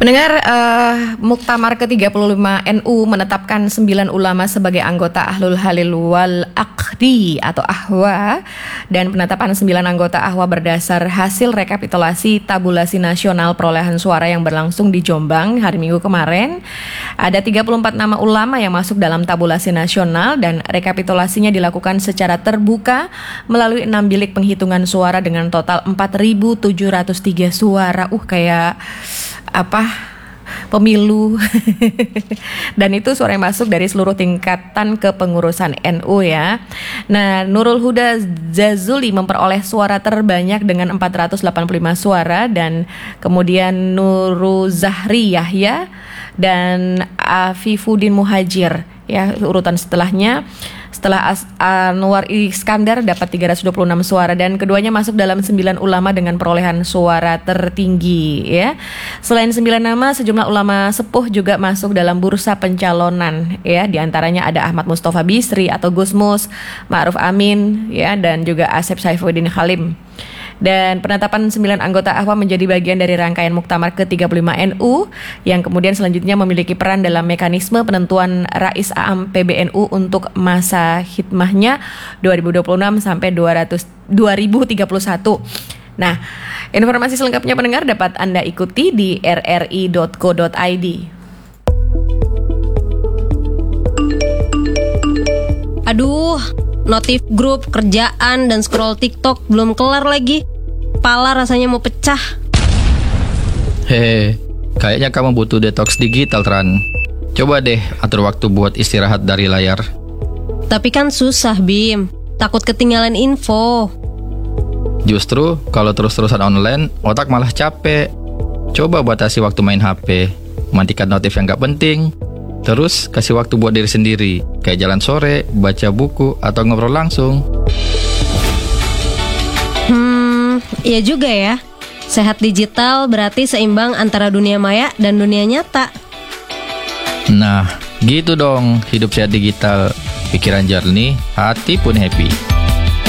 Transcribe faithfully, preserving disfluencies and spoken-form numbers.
Pendengar, uh, Muktamar ke tiga puluh lima N U menetapkan sembilan ulama sebagai anggota Ahlul Halil wal Aqdi atau AHWA, dan penetapan sembilan anggota AHWA berdasar hasil rekapitulasi tabulasi nasional perolehan suara yang berlangsung di Jombang hari Minggu kemarin. Ada tiga puluh empat nama ulama yang masuk dalam tabulasi nasional dan rekapitulasinya dilakukan secara terbuka melalui enam bilik penghitungan suara dengan total empat ribu tujuh ratus tiga suara. Uh kayak apa pemilu dan itu suara yang masuk dari seluruh tingkatan kepengurusan N U ya. Nah, Nurul Huda Zazuli memperoleh suara terbanyak dengan empat ratus delapan puluh lima suara, dan kemudian Nurul Zahri Yahya dan Afifuddin Muhajir ya urutan setelahnya. Setelah As- Anwar Iskandar dapat tiga ratus dua puluh enam suara, dan keduanya masuk dalam sembilan ulama dengan perolehan suara tertinggi ya. Selain sembilan nama, sejumlah ulama sepuh juga masuk dalam bursa pencalonan ya. Di antaranya ada Ahmad Mustafa Bisri atau Gusmus, Ma'ruf Amin ya, dan juga Asep Saifuddin Halim. Dan penetapan sembilan anggota AHWA menjadi bagian dari rangkaian Muktamar ke tiga puluh lima N U yang kemudian selanjutnya memiliki peran dalam mekanisme penentuan Rais A'am P B N U untuk masa khidmahnya dua ribu dua puluh enam sampai dua ribu tiga puluh satu. Nah, informasi selengkapnya pendengar dapat Anda ikuti di r r i dot co dot i d. Aduh, notif grup, kerjaan, dan scroll TikTok belum kelar lagi. Kepala rasanya mau pecah. Hehe, kayaknya kamu butuh detox digital, Tran. Coba deh atur waktu buat istirahat dari layar. Tapi kan susah, Bim. Takut ketinggalan info. Justru kalau terus-terusan online, otak malah capek. Coba batasi waktu main H P, matikan notif yang gak penting. Terus kasih waktu buat diri sendiri, kayak jalan sore, baca buku, atau ngobrol langsung. Hmm, iya juga ya. Sehat digital berarti seimbang antara dunia maya dan dunia nyata. Nah, gitu dong hidup sehat digital. Pikiran jernih, hati pun happy.